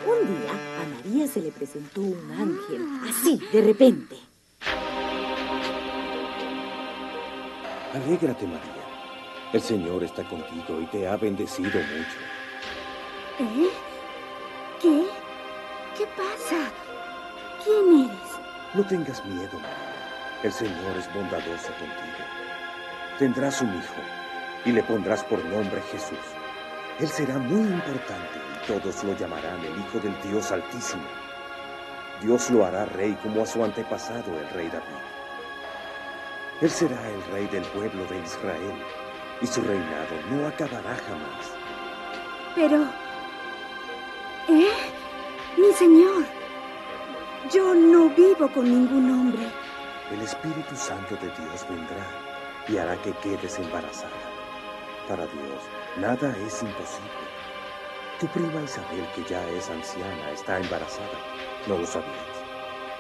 Un día a María se le presentó un ángel, así, de repente. Alégrate, María. El Señor está contigo y te ha bendecido mucho. ¿Eh? ¿Qué? ¿Qué pasa? ¿Quién eres? No tengas miedo, María. El Señor es bondadoso contigo. Tendrás un hijo y le pondrás por nombre Jesús. Él será muy importante y todos lo llamarán el Hijo del Dios Altísimo. Dios lo hará rey como a su antepasado, el rey David. Él será el rey del pueblo de Israel y su reinado no acabará jamás. Pero... Mi señor, yo no vivo con ningún hombre. El Espíritu Santo de Dios vendrá y hará que quedes embarazada. Para Dios, nada es imposible. Tu prima Isabel, que ya es anciana, está embarazada. ¿No lo sabías?